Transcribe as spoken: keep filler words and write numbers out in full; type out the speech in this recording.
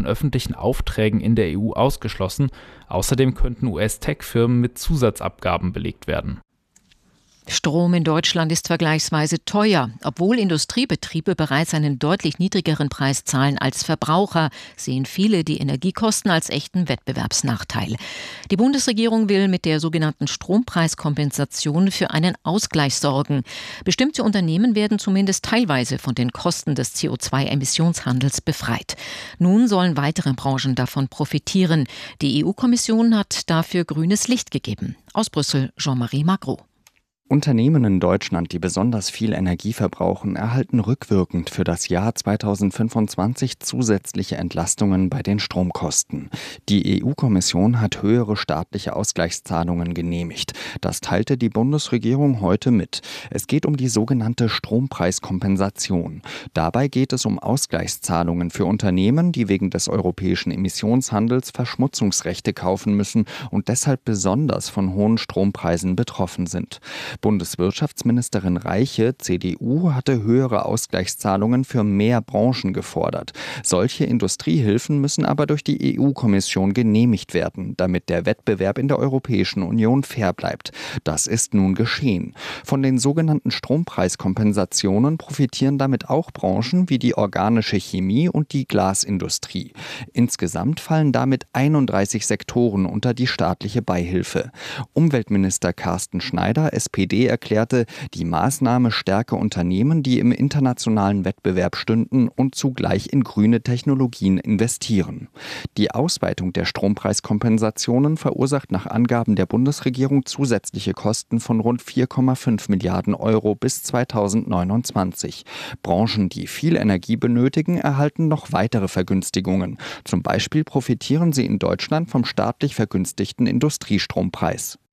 von öffentlichen Aufträgen in der E U ausgeschlossen. Außerdem könnten U S-Tech-Firmen mit Zusatzabgaben belegt werden. Strom in Deutschland ist vergleichsweise teuer. Obwohl Industriebetriebe bereits einen deutlich niedrigeren Preis zahlen als Verbraucher, sehen viele die Energiekosten als echten Wettbewerbsnachteil. Die Bundesregierung will mit der sogenannten Strompreiskompensation für einen Ausgleich sorgen. Bestimmte Unternehmen werden zumindest teilweise von den Kosten des C O zwei Emissionshandels befreit. Nun sollen weitere Branchen davon profitieren. Die E U-Kommission hat dafür grünes Licht gegeben. Aus Brüssel Jean-Marie Magro. Unternehmen in Deutschland, die besonders viel Energie verbrauchen, erhalten rückwirkend für das Jahr zweitausendfünfundzwanzig zusätzliche Entlastungen bei den Stromkosten. Die E U-Kommission hat höhere staatliche Ausgleichszahlungen genehmigt. Das teilte die Bundesregierung heute mit. Es geht um die sogenannte Strompreiskompensation. Dabei geht es um Ausgleichszahlungen für Unternehmen, die wegen des europäischen Emissionshandels Verschmutzungsrechte kaufen müssen und deshalb besonders von hohen Strompreisen betroffen sind. Bundeswirtschaftsministerin Reiche, C D U, hatte höhere Ausgleichszahlungen für mehr Branchen gefordert. Solche Industriehilfen müssen aber durch die E U-Kommission genehmigt werden, damit der Wettbewerb in der Europäischen Union fair bleibt. Das ist nun geschehen. Von den sogenannten Strompreiskompensationen profitieren damit auch Branchen wie die organische Chemie und die Glasindustrie. Insgesamt fallen damit einunddreißig Sektoren unter die staatliche Beihilfe. Umweltminister Carsten Schneider, S P D, erklärte, die Maßnahme stärke Unternehmen, die im internationalen Wettbewerb stünden und zugleich in grüne Technologien investieren. Die Ausweitung der Strompreiskompensationen verursacht nach Angaben der Bundesregierung zusätzliche Kosten von rund vier Komma fünf Milliarden Euro bis zweitausendneunundzwanzig. Branchen, die viel Energie benötigen, erhalten noch weitere Vergünstigungen. Zum Beispiel profitieren sie in Deutschland vom staatlich vergünstigten Industriestrompreis.